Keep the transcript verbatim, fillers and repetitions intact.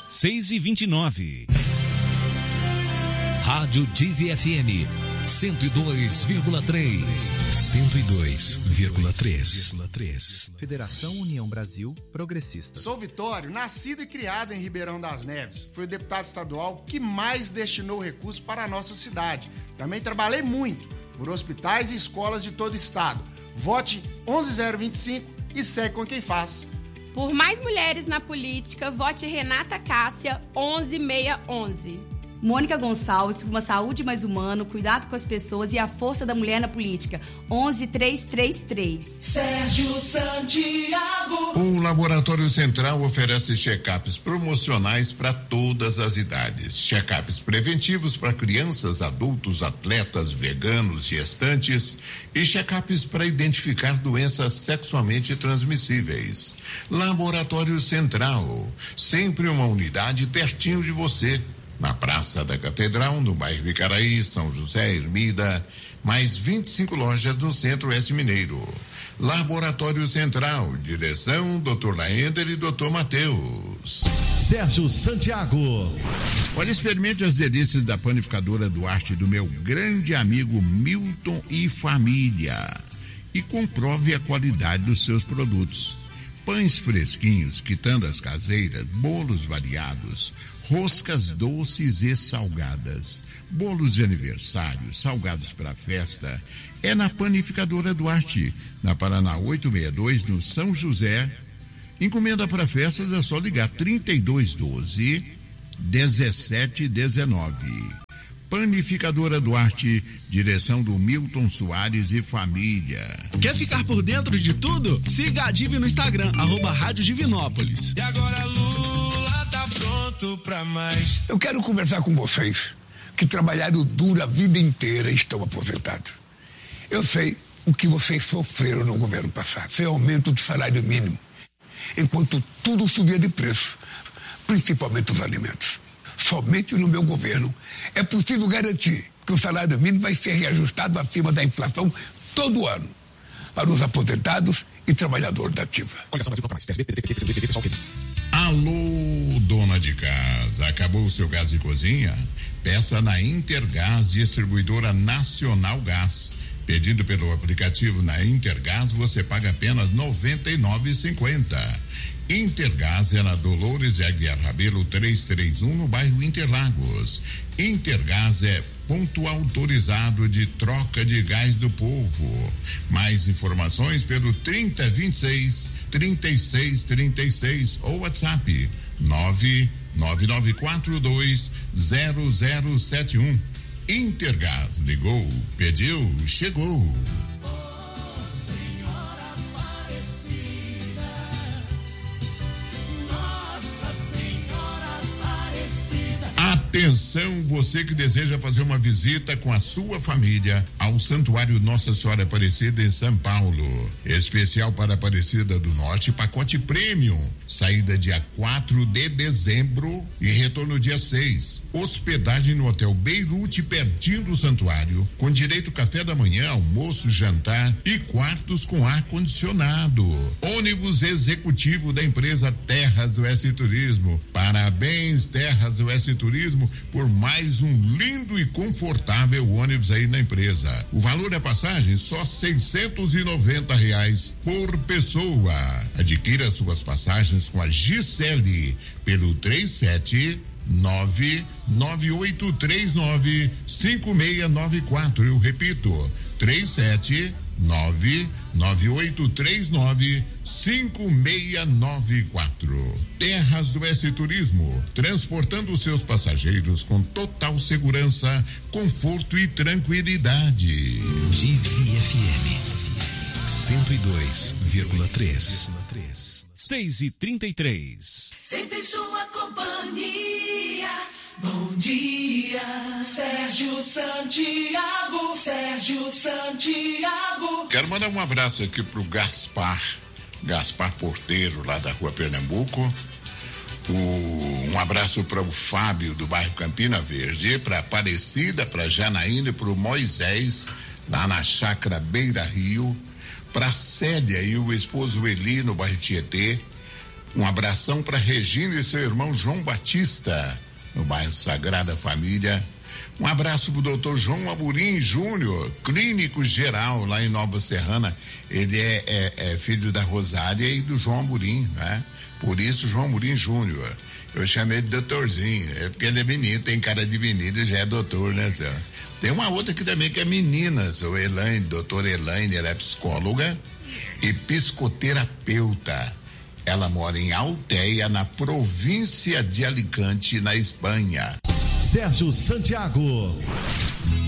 seis e vinte e nove. Rádio Divi F M cento e dois vírgula três. cento e dois vírgula três. Federação União Brasil Progressistas. Sou Vitório, nascido e criado em Ribeirão das Neves. Fui o deputado estadual que mais destinou recursos para a nossa cidade. Também trabalhei muito por hospitais e escolas de todo o estado. Vote onze zero vinte e cinco e segue com quem faz. Por mais mulheres na política, vote Renata Cássia onze seiscentos e onze. Mônica Gonçalves, por uma saúde mais humana, cuidado com as pessoas e a força da mulher na política. onze trezentos e trinta e três. Sérgio Santiago. O Laboratório Central oferece check-ups promocionais para todas as idades. Check-ups preventivos para crianças, adultos, atletas, veganos, gestantes e check-ups para identificar doenças sexualmente transmissíveis. Laboratório Central, sempre uma unidade pertinho de você. Na Praça da Catedral, no bairro Icaraí, São José, Ermida, mais vinte e cinco lojas no Centro-Oeste Mineiro. Laboratório Central, direção doutor Laender e doutor Matheus. Sérgio Santiago. Olha, experimente as delícias da panificadora Duarte do meu grande amigo Milton e família e comprove a qualidade dos seus produtos. Pães fresquinhos, quitandas caseiras, bolos variados, roscas doces e salgadas, bolos de aniversário, salgados para festa, é na Panificadora Duarte, na Paraná oitocentos e sessenta e dois, no São José. Encomenda para festas é só ligar trinta e dois doze, dezessete dezenove. Panificadora Duarte, direção do Milton Soares e família. Quer ficar por dentro de tudo? Siga a Divi no Instagram, arroba Rádio Divinópolis. E agora Lula tá pronto pra mais. Eu quero conversar com vocês que trabalharam duro a vida inteira e estão aposentados. Eu sei o que vocês sofreram no governo passado, sem aumento do salário mínimo, enquanto tudo subia de preço, principalmente os alimentos. Somente no meu governo é possível garantir que o salário mínimo vai ser reajustado acima da inflação todo ano para os aposentados e trabalhadores da ativa. Alô, dona de casa, acabou o seu gás de cozinha? Peça na Intergás, distribuidora nacional Gás. Pedindo pelo aplicativo na Intergás, você paga apenas noventa e nove reais e cinquenta centavos. Intergás é na Dolores de Aguiar Rabelo trezentos e trinta e um, no bairro Interlagos. Intergás é ponto autorizado de troca de gás do povo. Mais informações pelo trinta, vinte e seis, trinta e seis, trinta e seis ou WhatsApp nove nove nove quatro dois zero zero sete um. Intergás, ligou, pediu, chegou. Atenção, você que deseja fazer uma visita com a sua família ao Santuário Nossa Senhora Aparecida em São Paulo. Especial para Aparecida do Norte, pacote Premium. Saída dia quatro de dezembro e retorno dia seis. Hospedagem no Hotel Beirute, pertinho do santuário, com direito café da manhã, almoço, jantar e quartos com ar-condicionado. Ônibus executivo da empresa Terras do S Turismo. Parabéns, Terras do S Turismo, por mais um lindo e confortável ônibus aí na empresa. O valor da passagem só seiscentos e noventa reais por pessoa. Adquira suas passagens com a Gisele pelo três sete nove nove oito três nove cinco seis nove quatro. Eu repito, três sete nove nove oito três nove cinco seis nove quatro. Terras do S Turismo, transportando seus passageiros com total segurança, conforto e tranquilidade. Divi F M cento e dois vírgula três. seis e trinta e três. Sempre sua companhia. Bom dia, Sérgio Santiago, Sérgio Santiago. Quero mandar um abraço aqui pro Gaspar, Gaspar Porteiro, lá da Rua Pernambuco. O, um abraço para o Fábio, do bairro Campina Verde, para Aparecida, para Janaína e para o Moisés, lá na Chácara Beira Rio. Para Célia e o esposo Eli, no bairro Tietê. Um abração para Regina e seu irmão João Batista, no bairro Sagrada Família. Um abraço pro doutor João Amorim Júnior, clínico geral lá em Nova Serrana. Ele é, é, é filho da Rosária e do João Amorim, né? Por isso, João Amorim Júnior. Eu chamei de doutorzinho, é porque ele é menino, tem cara de menino e já é doutor, né, senhor? Tem uma outra que também que é menina, sou Elaine, doutora Elaine, ela é psicóloga e psicoterapeuta. Ela mora em Alteia, na província de Alicante, na Espanha. Sérgio Santiago.